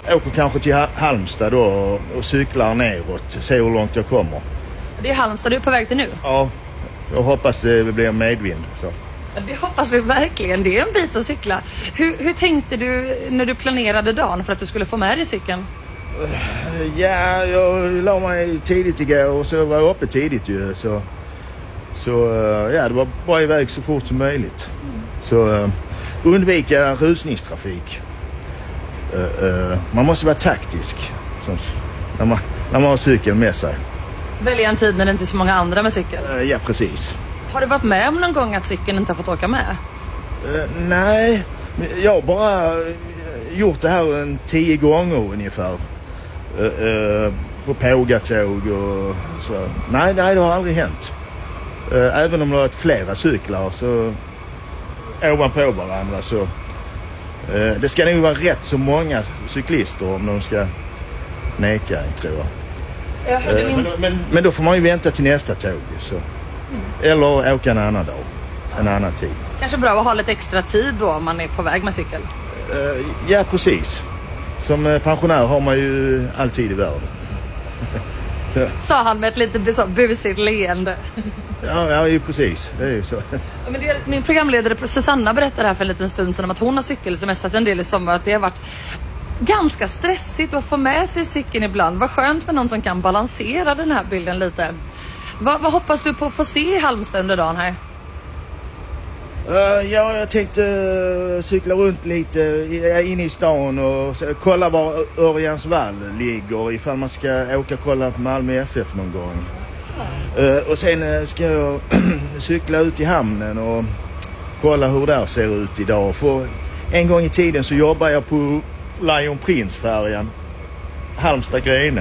åker kanske till Halmstad då och cyklar neråt. Se hur långt jag kommer. Det är Halmstad du är på väg till nu? Ja, jag hoppas det blir medvind. Så. Det hoppas vi verkligen. Det är en bit att cykla. Hur tänkte du när du planerade dagen för att du skulle få med dig cykeln? Ja, jag la mig tidigt igår och så var jag uppe tidigt ju. Så ja, det var bara iväg så fort som möjligt. Så undvika rusningstrafik. Man måste vara taktisk när man har cykeln med sig. Välja en tid när det inte är så många andra med cykel. Ja, precis. Har du varit med om någon gång att cykeln inte har fått åka med? Nej, jag har bara gjort det här 10 gånger ungefär. På pågatåg och så. Nej, det har aldrig hänt. Även om det har varit flera cyklar så ovanpå varandra så det ska nog vara rätt så många cyklister om de ska neka, tror jag. Men då får man ju vänta till nästa tåg så. Eller åka en annan dag, en annan tid. Kanske bra att ha lite extra tid då om man är på väg med cykel. Ja, precis. Som pensionär har man ju alltid i världen. Sa han med ett lite busigt leende. Ja, precis. Det är ju så. Men min programledare Susanna berättade här för en liten stund sedan om att hon har cykelsemestrat en del i sommar. Att det har varit ganska stressigt att få med sig cykeln ibland. Vad skönt med någon som kan balansera den här bilden lite. Vad hoppas du på att få se i Halmstad under dagen här? Ja, jag tänkte cykla runt lite in i stan och kolla var Örjansvall ligger ifall man ska åka och kolla på Malmö FF någon gång. Och sen ska jag cykla ut i hamnen och kolla hur det ser ut idag. För en gång i tiden så jobbar jag på Lion Prince-färjan Halmstad-Grene.